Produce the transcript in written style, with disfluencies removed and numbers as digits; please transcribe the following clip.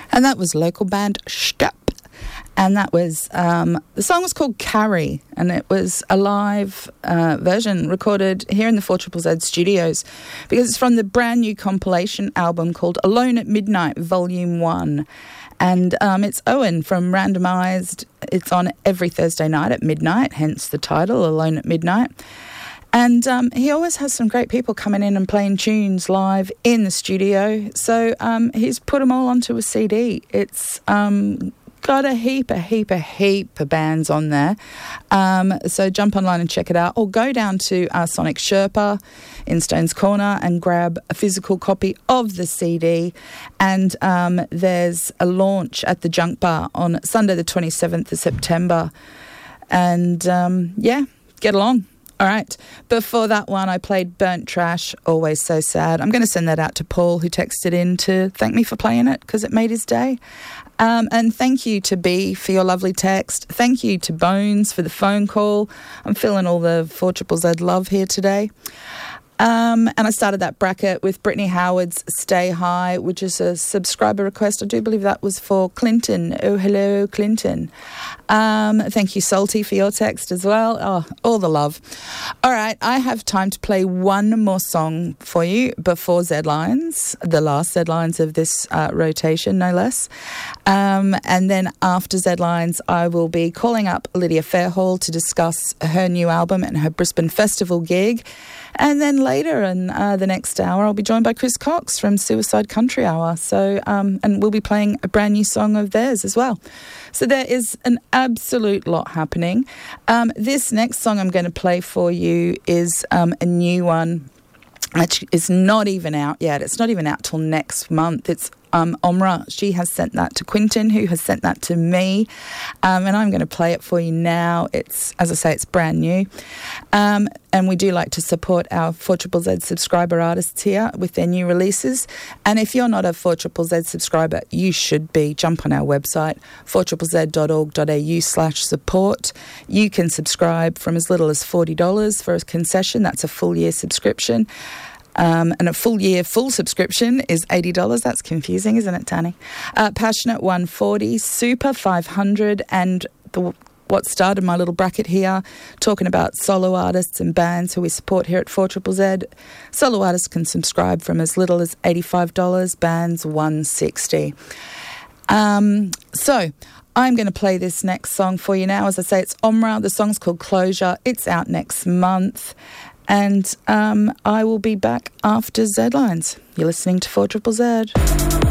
And that was local band Step. And that was, the song was called Carry, and it was a live version recorded here in the 4ZZZ studios, because it's from the brand new compilation album called Alone at Midnight, Volume 1. And it's Owen from Randomised. It's on every Thursday night at midnight, hence the title, Alone at Midnight. And he always has some great people coming in and playing tunes live in the studio. So he's put them all onto a CD. It's got a heap of bands on there. So jump online and check it out. Or go down to Sonic Sherpa in Stones Corner and grab a physical copy of the CD. And there's a launch at the Junk Bar on Sunday the 27th of September. And get along. All right. Before that one, I played Burnt Trash, Always So Sad. I'm going to send that out to Paul, who texted in to thank me for playing it because it made his day. And thank you to B for your lovely text. Thank you to Bones for the phone call. I'm feeling all the 4ZZZ love here today. And I started that bracket with Brittany Howard's Stay High, which is a subscriber request. I do believe that was for Clinton. Oh, hello, Clinton. Thank you, Salty, for your text as well. Oh, all the love. All right, I have time to play one more song for you before Z-Lines, the last Z-Lines of this rotation, no less. And then after Z-Lines, I will be calling up Lydia Fairhall to discuss her new album and her Brisbane Festival gig. And then later in the next hour, I'll be joined by Chris Cox from Suicide Country Hour. So, and we'll be playing a brand new song of theirs as well. So there is an absolute lot happening. This next song I'm going to play for you is a new one, which is not even out yet. It's not even out till next month. It's Omra. She has sent that to Quinton, who has sent that to me, and I'm going to play it for you now. It's, as I say, it's brand new, and we do like to support our 4ZZZ subscriber artists here with their new releases. And if you're not a 4ZZZ subscriber, you should be. Jump on our website, 4ZZZ.org.au/support. You can subscribe from as little as $40 for a concession. That's a full year subscription. And a full subscription is $80. That's confusing, isn't it, Tani? Passionate $140, Super $500, and what started my little bracket here, talking about solo artists and bands who we support here at 4ZZZ. Solo artists can subscribe from as little as $85, bands $160. So I'm going to play this next song for you now. As I say, it's Omra. The song's called Closure. It's out next month. And I will be back after Z-Lines. You're listening to 4ZZZ.